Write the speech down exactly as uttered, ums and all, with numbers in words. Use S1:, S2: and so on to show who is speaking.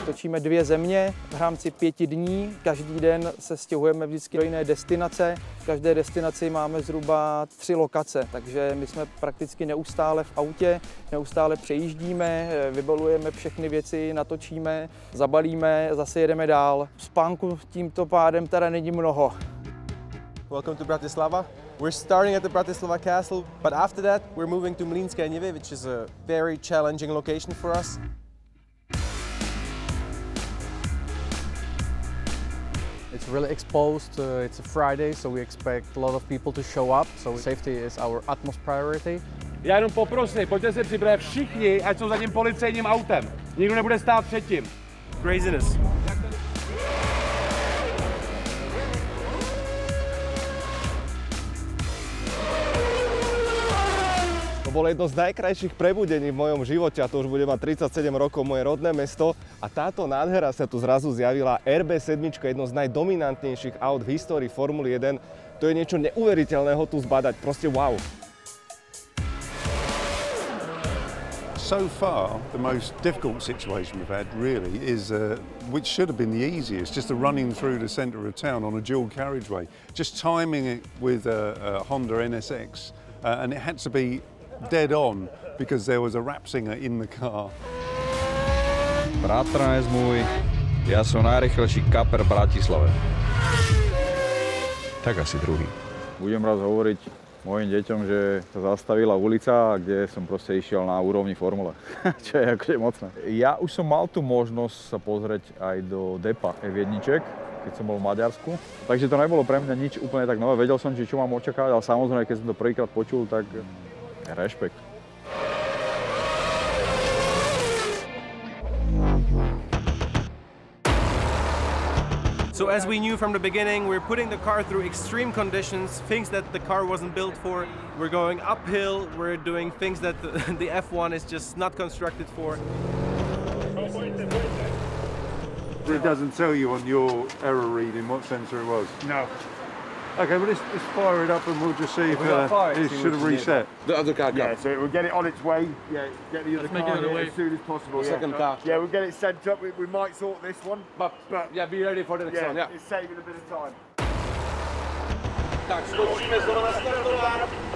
S1: Točíme dvě země v rámci pěti dní. Každý den se stěhujeme vždycky do jiné destinace. V každé destinaci máme zhruba tři lokace, takže my jsme prakticky neustále v autě, neustále přejíždíme, vybalujeme všechny věci, natočíme, zabalíme, zase jedeme dál. Spánku tímto pádem teda není mnoho.
S2: Welcome to Bratislava. We're starting at the Bratislava Castle, but after that we're moving to Mlýnské Nivy, which is a very challenging location for us.
S3: It's really exposed, uh, it's a Friday, so we expect a lot of people to show up, so safety is our utmost priority.
S4: Já jenom poprosím, pojďte se připravit všichni, ať jsou za tím policejním autem. Nikdo nebude stát před tím.
S2: Craziness.
S5: To bolo jedno z najkrajších prebudení v mojom živote a to už bude mať tridsaťsedem rokov, moje rodné mesto. A táto nádhera sa tu zrazu zjavila. er bé sedem, jedno z najdominantnejších aut v histórii Formuly jeden. To je niečo neuveriteľného tu zbadať, proste wow.
S6: So far, the most difficult situation we've had really is, uh, which should have been the easiest, just the running through the centre of town on a dual carriageway. Just timing it with a, a Honda N S X, uh, and it had to be dead on because there was a rap singer in the car.
S7: Bratranec môj, ja som najrýchlejší kaper v Bratislave. Tak asi druhý. Budem raz hovoriť mojim deťom, že sa zastavila ulica, kde som proste išiel na úrovni formule, čo je akože mocné. Ja už som mal tú možnosť sa pozrieť aj do depa ef jedna, keď som bol v Maďarsku. Takže to nebolo pre mňa nič úplne tak nové. Vedel som, či čo mám očakávať, ale samozrejme, keď som to prvýkrát počul, tak rešpekt.
S2: So as we knew from the beginning, we're putting the car through extreme conditions, things that the car wasn't built for. We're going uphill, we're doing things that the, the F one is just not constructed for.
S6: It doesn't tell you on your error reading what sensor it was?
S4: No.
S6: Okay, well let's, let's fire it up and we'll just see if uh, it should have reset.
S4: The other car
S6: Yeah, so we'll get it on its way. Yeah, get the other
S4: Let's make
S6: car
S4: it on the
S6: here
S4: way.
S6: as soon as possible.
S4: The
S6: yeah.
S4: second car.
S6: Yeah, we'll get it sent up. We, we might sort this one,
S4: But,
S6: but
S4: yeah, be ready for the next
S6: yeah,
S4: one, yeah.
S6: it's saving a bit of time.
S4: Tak, skočíme znovu na startovár.